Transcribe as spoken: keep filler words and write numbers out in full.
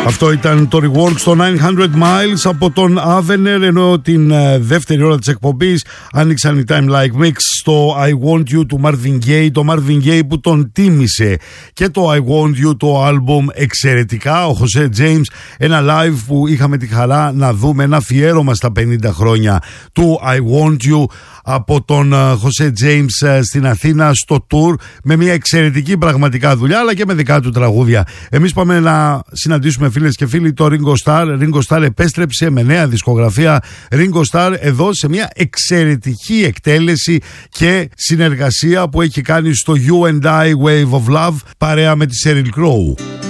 Αυτό ήταν το Rework στο εννιακόσια Miles από τον Avener, ενώ την uh, δεύτερη ώρα της εκπομπής άνοιξαν οι Time Like Mix στο I Want You του Marvin Gaye, το Marvin Gaye που τον τίμησε και το I Want You, το άλμπουμ εξαιρετικά. Ο Jose James, ένα live που είχαμε τη χαρά να δούμε, ένα αφιέρωμα στα πενήντα χρόνια του I Want You από τον Jose James στην Αθήνα στο tour, με μια εξαιρετική πραγματικά δουλειά, αλλά και με δικά του τραγούδια. Εμείς πάμε να συναντήσουμε, φίλες και φίλοι, το Ringo Starr. Ringo Starr επέστρεψε με νέα δισκογραφία. Ringo Starr εδώ σε μια εξαιρετική εκτέλεση και συνεργασία που έχει κάνει στο You and I Wave of Love παρέα με τη Sheryl Crow.